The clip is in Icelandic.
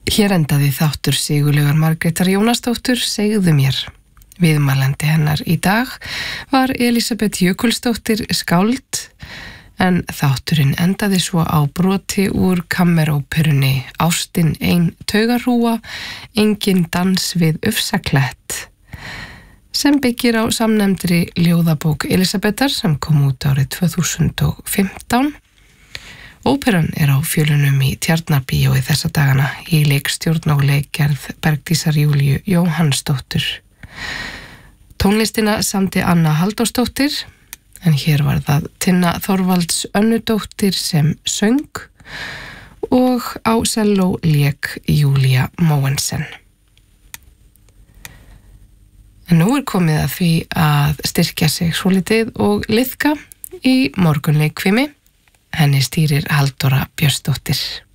Hér endaði þáttur Sigurlaugar Margrétar Jónasdóttur Segðu mér. Viðmælandi hennar í dag var Elísabet Jökulsdóttir skáld, en þátturinn endaði svo á broti úr kammeróperunni Ástin ein taugarhrúga, engin dans við Ufsaklett, sem byggir á samnefndri ljóðabók Elísabetar sem kom út árið 2015. Óperan á fjölunum í Tjarnarbíói þessa dagana í leikstjórn og leikgerð Bergdísar Júlíu Jóhannsdóttur. Tónlistina samdi Anna Halldórsdóttir, en hér var það Tinna Þorvalds Önnudóttir sem söng og á selló lék Júlía Mogensen. En nú komið að því að styrkja sig svolítið og liðka í morgunleikfimi. Henni stýrir Halldóra Björnsdóttir.